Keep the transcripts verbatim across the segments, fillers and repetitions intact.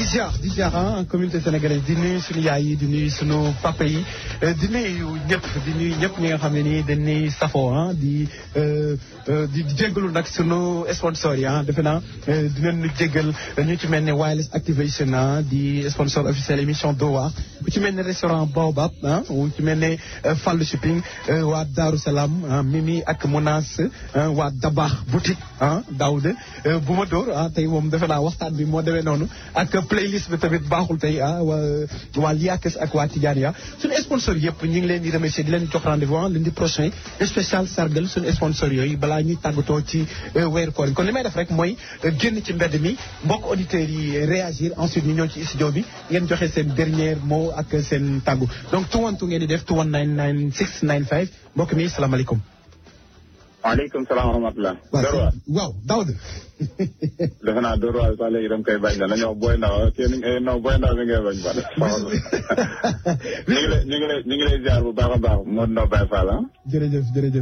ziar di ziar ah communauté sénégalaise di nuyu suñu yaay yi di nuyu suñu papa yi di nuyu ñëpp di nuyu ñëpp ñi nga xam ne nii dañ ni safoo ah di di di jéggalu nag suñu sponsor yi ah defe naa dinañ ñu jéggal ñu ci mel ne Wireless Activation ah di sponsor officiel émission Dowa ku ci mel ne restaurant Baobab ah ku ci mel ne Fallu Shipping waa Darou Salam Mimi ak Monas waa Dabaax boutique ah Daouda bu ma dóor ah tey moom defe naa waxtaan bi moo demee noonu ak playlist bi tamit baaxul tey ah waa waa Liakes ak waa Tidiania suñu sponsor yëpp ñu ngi leen di remercier di leen jox rendez-vous lundi prochain spécial sargal suñu sponsor yooyu balaa ñuy tàggatoo ci weeru koor kon li may def rek mooy génn ci mbedd mi mbokk auditeurs yi réagir ensuite ñu ñëw ci studio bi ngeen joxe seen dernier mot ak seen tàggu donc two one two ngeen di def two one nine nine six nine five mbokk mi salaamaaleykum. waaleykum salaam wa rahmatulah. waaw waaw Daouda. defe naa Dóor waar sax léegi dama koy bañ la la ñoo booy ndaw kii non booy ndaw mi ngay bañ ba. ñu ngi lay ñu ngi lay ñu ngi lay ziar bu baax a baax Modou Ndaw Baye Fall ah. jërëjëf jërëjëf.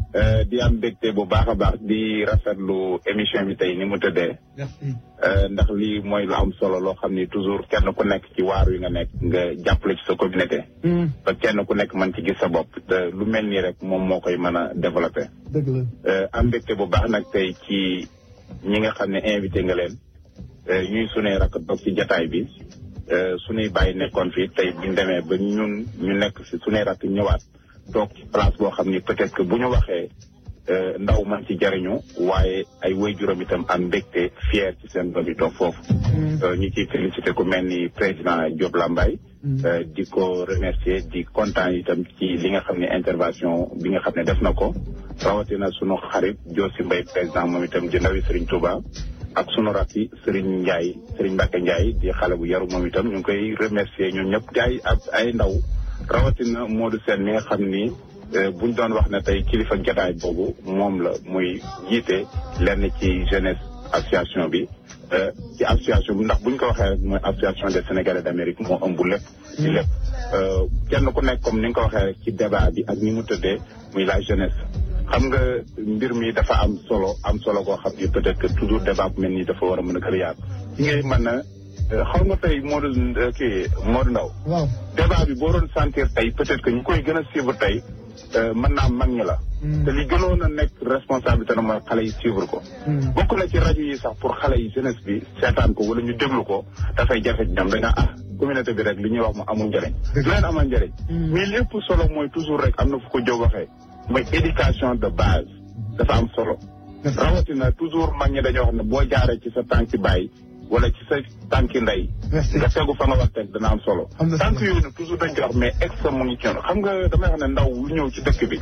di am mbégte bu baax a baax di rafetlu émission bi tey ni mu tëddee. merci. ndax lii mooy lu am solo loo xam ni toujours kenn ku nekk ci waar wi nga nekk nga jàppale ci sa communauté. ba kenn ku nekk mën ci gis sa bopp te lu mel nii rek moom moo koy mën a développé. dëgg la. am mbégte bu baax nag tey ci ñi nga xam ne invité nga leen ñuy sunuy rakk toog ci jataay bi sunuy bàyyi nekkoon fii tey buñ demee ba ñun ñu nekk si sunuy rakk ñëwaat toog ci place boo xam ni peut-être que bu ñu waxee ndaw man ci jariñu waaye ay waajuram itam am mbégte fier ci seen doom yi toog foofu. ñu ciy félicité ku mel ni président Diop Lambaye. di ko remercier di kontaan itam ci li nga xam ne intervention bi nga xam ne def na ko rawatina sunu xarit Joosi Mbay président moom itam di ndawi Serigne Touba ak sunu rakk yi Serigne Ndiaye Serigne Mbacke Ndiaye di xale bu yaru moom itam ñu ngi koy remercier ñun ñëpp di ay ay ndaw rawatina Modou Sène mi nga xam ni buñ doon wax ne tey kilifa jotaay boobu moom la muy jiite lenn ci jeunesse association bi. ci association bi ndax buñ ko waxee rek mooy association des Sénégalais d'Amérique moo ëmb lépp. ci lépp kenn ku nekk comme ni nga ko waxee rek ci débat bi ak ni mu tëddee muy la jeunesse. xam nga mbir mi dafa am solo am solo koo xam ni peut-être que toujours débat bu mel nii dafa war a mën a gën a yaatu. ci ngay mën a xam nga tey Modou kii Modou Ndaw. waaw débat bi boo doon sentir tey peut-être que ñu koy gën a suivre tey. mën naa mag ñi la. te li gënoon a nekk responsabilité na mooy xale yi suivre ko. bokk na ci rajo yi sax pour xale yi jeunesse bi seetaan ko wala ñu déglu ko dafay jafe ci ñoom da nga ah communauté bi rek li ñuy wax mu amul njëriñ. du leen amal njëriñ. mais lépp solo mooy toujours rek am na fu ko jóg waxee mooy éducation de base dafa am solo. rawatina toujours mag ñi dañoo wax ne boo jaaree ci sa tànki baay wala ci sa tànki ndey. nga tegu fa nga wax teg dana am solo. tànk yooyu nag toujours dañ koy wax mais ex mu ngi ci yoon xam nga damay wax ne ndaw lu ñëw ci dëkk bi.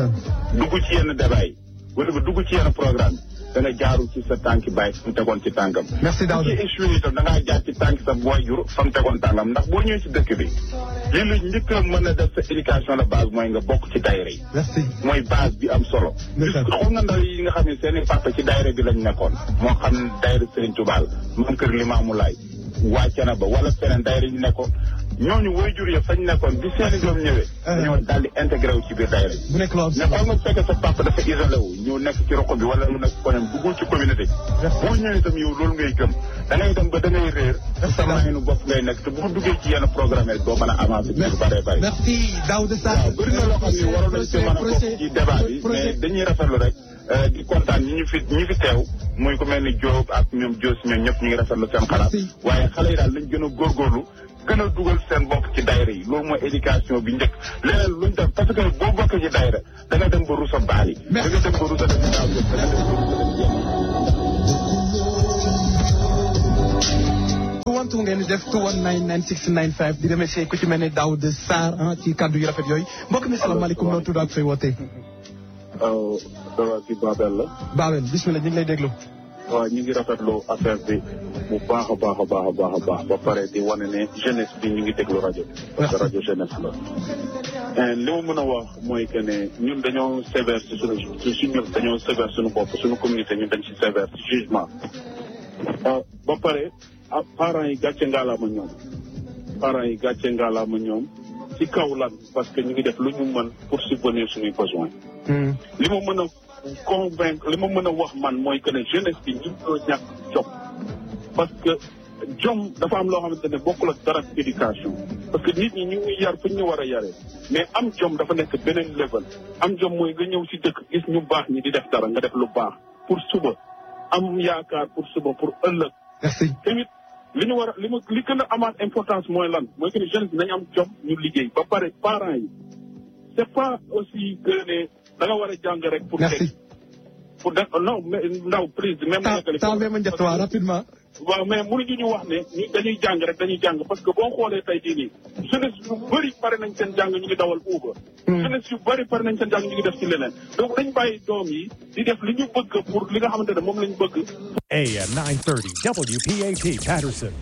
dugg ci yenn débat yi wala nga dugg ci yenn programme da nga jaaru ci sa tànki baay fa mu tegoon ci tànkam. merci Daouda ci échoué itam da ngaa jaar ci tànki sa waajur fa mu tegoon tànkam ndax boo ñëwee ci dëkk bi li lu njëkk a mën a def sa éducation de base mooy nga bokk ci daayira yi. merci mooy base bi am solo. xam nga ndaw yi nga xam ne seen i papa ci daayira bi lañ nekkoon moo xam daayira Serigne Touba moom kër Limaamu Laay waa Canaba wala feneen daayira yi ñu nekkoon ñooñu waajur ya fañ nekkoon bi seen i doom ñëwee. ñoo daal di intégré wu ci biir daayira bu nekk loo am mais xam nga fekk sa papa dafa isolé wu ñëw nekk ci roq bi wala mu nekk koñam duggul ci communauté boo ñëwee itam yow loolu ngay gëm da ngay dem ba da ngay réer sa maayinu bopp ngay nekk te bu ko duggee ci yenn programme rek doo mën a avancer ci lu bëree bëri. merci Daouda Sarr. waaw bëri na loo xam ne waroon nañ ci mën a bokk ci débat bi mais dañuy rafetlu rek di kontaan ñi ñu fi ñi fi teew muy ku mel ni Diop ak ñoom Dios ñoom ñëpp ñu ngi rafetlu seen xalaat waaye xale yi daal lañ gën a góorgóorlu gën a dugal seen bopp ci daayira yi loolu mooy éducation bi njëkk leneen luñ def parce que boo bokkee ci daayira da nga dem ba rusa baali da nga dem ba rusa def daaw yëpp da nga dem ba rusa def wantu ngeen di def two one nine nine six nine five di remercier ku ci mel ne Daouda Sarr ci kaddu yu rafet yooyu mbokk mi salaamaaleykum noo tudd ak fay wootee. waaw dara ci Babel la. Babel bismillah ñu ngi lay déglu. waaw ñu ngi rafetlu affaire bi bu baax a baax a baax a baax a baax ba pare di wane ne jeunesse bi ñu ngi déglu rajo bi. parce que rajo jeunesse la. li ma mën a wax mooy que ne ñun dañoo sévère ci suñu si ñun dañoo sévère suñu bopp suñu communauté ñun dañ ci sévère ci jugement. ba pare ah parents yi gàcce ngaalaama ñoom parents yi gàcce ngaalaama ñoom ci kaw lan parce que ñu ngi def lu ñu mën pour subvenir suñuy besoins. li ma mën a convaincre li ma mën a wax man mooy que ne jeunesse bi ñu ñoo ñàkk jom parce que jom dafa am loo xamante ne bokkul ak dara éducation parce que nit ñi ñu ngi yar fu ñu war a yaree mais am jom dafa nekk beneen level am jom mooy nga ñëw si dëkk gis ñu baax ñi di def dara nga def lu baax pour suba am yaakaar pour suba pour ëllëg. merci tamit li ñu war a li ma li gën a amaat importance mooy lan mooy que ni jeunes nañu am jom ñu liggéey ba pare parents yi c'est pas aussi que ne da nga war a jàng rek. pour merci pour def non mais ndaw please. même temps même njëkk waa rapidement. waaw mais mënuñu ñu wax ne ñu dañuy jàng rek dañuy jàng parce que boo xoolee tey jii nii jeunesse yu bëri pare nañ seen jàng ñu ngi dawal Uber. jeunesse yu bëri pare nañ seen jàng ñu ngi def ci leneen donc dañ bàyyi doom yi di def li ñu bëgg pour li nga xamante ne moom lañ bëgg. A M nine thirty W P A T Patterson.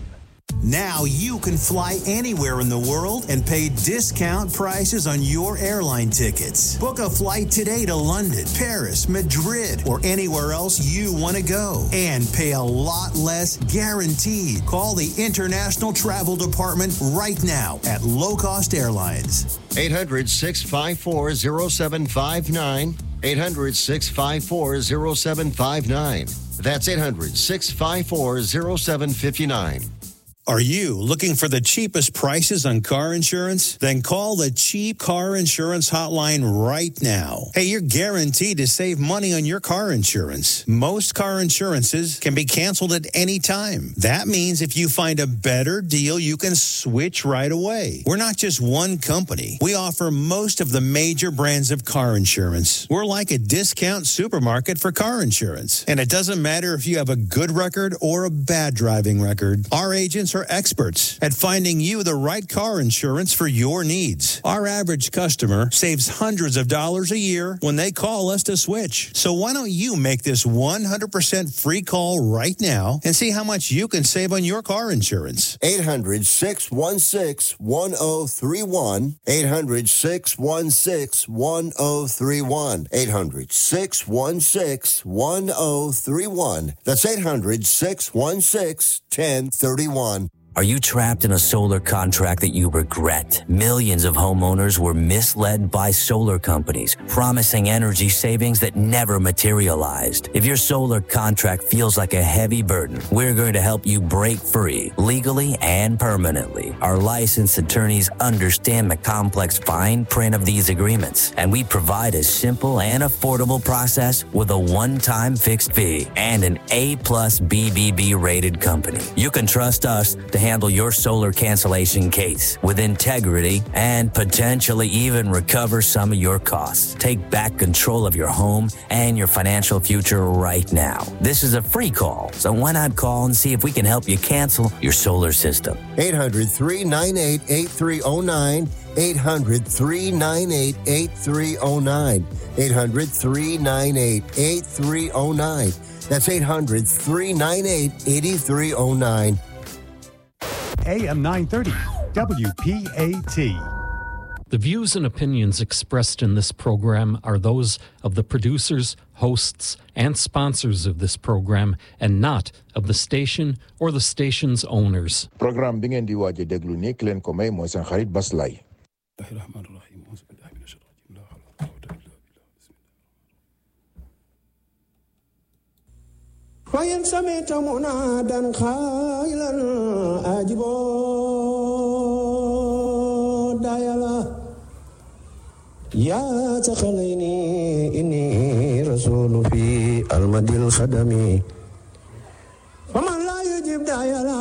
Now you can fly anywhere in the world and pay discount prices on your airline tickets. Book a flight today to London, Paris, Madrid, or anywhere else you want to go and pay a lot less guaranteed. Call the International Travel Department right now at Low Cost Airlines. eight hundred, six five four, zero seven five nine. eight hundred, six five four, zero seven five nine. That's eight hundred, six five four, zero seven five nine. Are you looking for the cheapest prices on car insurance? Then call the Cheap Car Insurance Hotline right now. Hey, you're guaranteed to save money on your car insurance. Most car insurances can be canceled at any time. That means if you find a better deal, you can switch right away. We're not just one company. We offer most of the major brands of car insurance. We're like a discount supermarket for car insurance. And it doesn't matter if you have a good record or a bad driving record. Our agents are experts at finding you the right car insurance for your needs. Our average customer saves hundreds of dollars a year when they call us to switch. So why don't you make this one hundred percent free call right now and see how much you can save on your car insurance? eight hundred, six one six, one oh three one. eight hundred, six one six, one oh three one. eight hundred, six one six, one oh three one. That's eight hundred, six one six, one oh three one. Are you trapped in a solar contract that you regret? Millions of homeowners were misled by solar companies, promising energy savings that never materialized. If your solar contract feels like a heavy burden, we're going to help you break free, legally and permanently. Our licensed attorneys understand the complex fine print of these agreements, and we provide a simple and affordable process with a one-time fixed fee and an A-plus B B B rated company. You can trust us to handle your solar cancellation case with integrity and potentially even recover some of your costs. Take back control of your home and your financial future right now. This is a free call, so why not call and see if we can help you cancel your solar system? eight hundred, three nine eight, eight three oh nine. eight hundred, three nine eight, eight three oh nine. eight hundred, three nine eight, eight three oh nine. That's eight hundred, three nine eight, eight three oh nine. A M nine thirty W P A T. The views and opinions expressed in this program are those of the producers, hosts, and sponsors of this program, and not of the station or the station's owners. Program bi ngeen di waaj a déglu nii ki leen ko may mooy seen xarit Bas Lay. وإن سمعت منادا خائلا أجبا دايلا يا تخليني إني رسول في المدي الخدمي فمن لا يجيب دايلا